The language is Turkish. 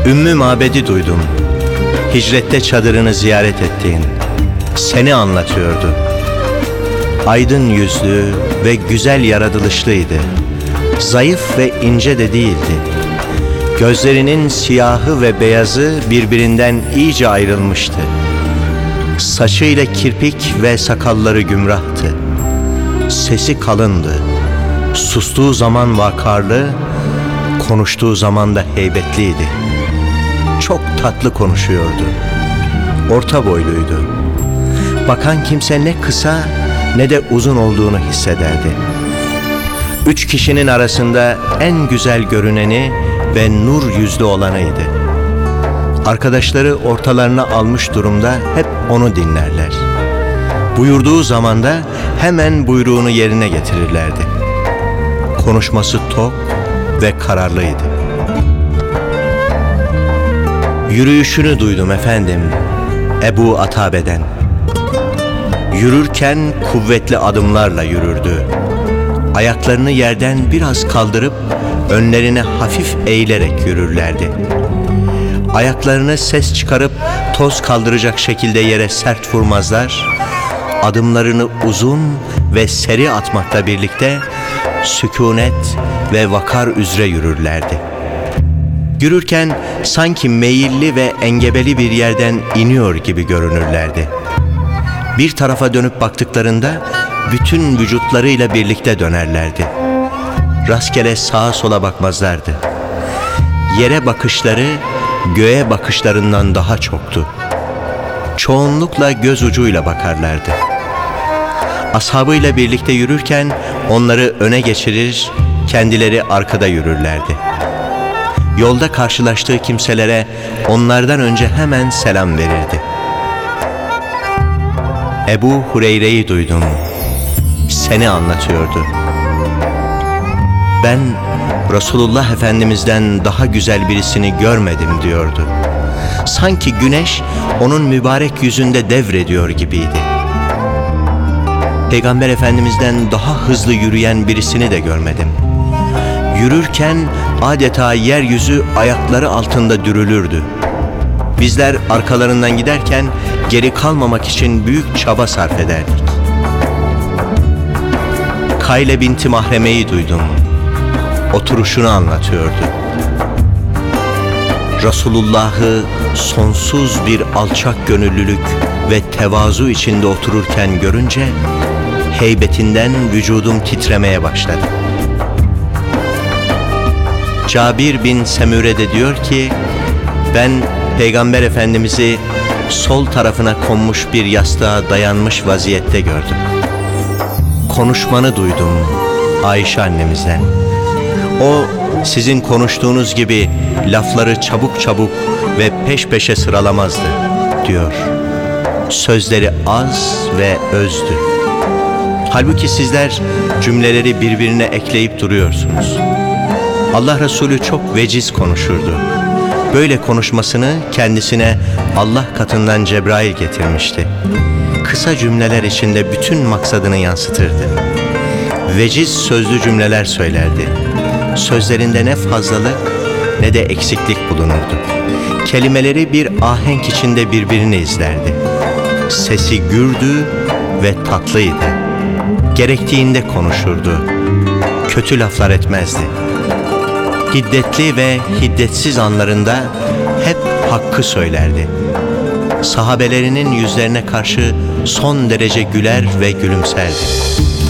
Ümmü Mabed'i duydum. Hicrette çadırını ziyaret ettiğin. Seni anlatıyordu. Aydın yüzlü ve güzel yaratılışlıydı. Zayıf ve ince de değildi. Gözlerinin siyahı ve beyazı birbirinden iyice ayrılmıştı. Saçıyla kirpik ve sakalları gümrahtı. Sesi kalındı. Sustuğu zaman vakarlı, konuştuğu zaman da heybetliydi. Çok tatlı konuşuyordu. Orta boyluydu. Bakan kimse ne kısa ne de uzun olduğunu hissederdi. 3 kişinin arasında en güzel görüneni ve nur yüzlü olanıydı. Arkadaşları ortalarına almış durumda hep onu dinlerler. Buyurduğu zaman da hemen buyruğunu yerine getirirlerdi. Konuşması tok ve kararlıydı. Yürüyüşünü duydum efendim, Ebu Atabe'den. Yürürken kuvvetli adımlarla yürürdü. Ayaklarını yerden biraz kaldırıp önlerine hafif eğilerek yürürlerdi. Ayaklarını ses çıkarıp toz kaldıracak şekilde yere sert vurmazlar. Adımlarını uzun ve seri atmakla birlikte sükunet ve vakar üzere yürürlerdi. Yürürken sanki meyilli ve engebeli bir yerden iniyor gibi görünürlerdi. Bir tarafa dönüp baktıklarında bütün vücutlarıyla birlikte dönerlerdi. Rastgele sağa sola bakmazlardı. Yere bakışları göğe bakışlarından daha çoktu. Çoğunlukla göz ucuyla bakarlardı. Ashabıyla birlikte yürürken onları öne geçirir, kendileri arkada yürürlerdi. Yolda karşılaştığı kimselere onlardan önce hemen selam verirdi. Ebu Hureyre'yi duydum. Seni anlatıyordu. Ben Resulullah Efendimiz'den daha güzel birisini görmedim diyordu. Sanki güneş onun mübarek yüzünde devrediyor gibiydi. Peygamber Efendimiz'den daha hızlı yürüyen birisini de görmedim. Yürürken adeta yeryüzü ayakları altında dürülürdü. Bizler arkalarından giderken geri kalmamak için büyük çaba sarf ederdik. Kayle binti Mahreme'yi duydum. Oturuşunu anlatıyordu. Resulullah'ı sonsuz bir alçak gönüllülük ve tevazu içinde otururken görünce heybetinden vücudum titremeye başladı. Cabir bin Semure de diyor ki, ben Peygamber Efendimiz'i sol tarafına konmuş bir yastığa dayanmış vaziyette gördüm. Konuşmanı duydum Ayşe annemizden. O sizin konuştuğunuz gibi lafları çabuk çabuk ve peş peşe sıralamazdı diyor. Sözleri az ve özdü. Halbuki sizler cümleleri birbirine ekleyip duruyorsunuz. Allah Resulü çok veciz konuşurdu. Böyle konuşmasını kendisine Allah katından Cebrail getirmişti. Kısa cümleler içinde bütün maksadını yansıtırdı. Veciz sözlü cümleler söylerdi. Sözlerinde ne fazlalık ne de eksiklik bulunurdu. Kelimeleri bir ahenk içinde birbirini izlerdi. Sesi gürdü ve tatlıydı. Gerektiğinde konuşurdu. Kötü laflar etmezdi. Hiddetli ve hiddetsiz anlarında hep hakkı söylerdi. Sahabelerinin yüzlerine karşı son derece güler ve gülümserdi.